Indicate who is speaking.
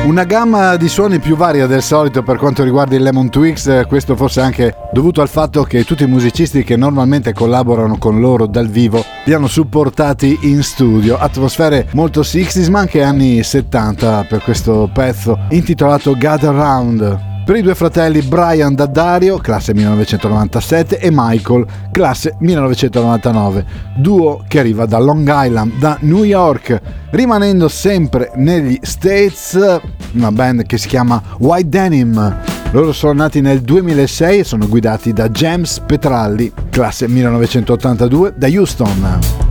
Speaker 1: Una gamma di suoni più varia del solito per quanto riguarda il Lemon Twigs, questo forse anche dovuto al fatto che tutti i musicisti che normalmente collaborano con loro dal vivo li hanno supportati in studio. Atmosfere molto 60s ma anche anni 70 per questo pezzo intitolato Gather Round. Per i due fratelli Brian da Dario, classe 1997, e Michael, classe 1999, duo che arriva da Long Island, da New York. Rimanendo sempre negli States, una band che si chiama White Denim. Loro sono nati nel 2006 e sono guidati da James Petralli, classe 1982, da Houston.